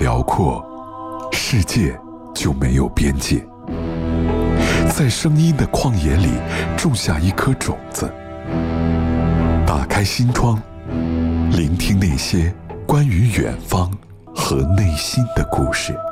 辽阔，世界就没有边界。在声音的旷野里种下一颗种子，打开心窗，聆听那些关于远方和内心的故事。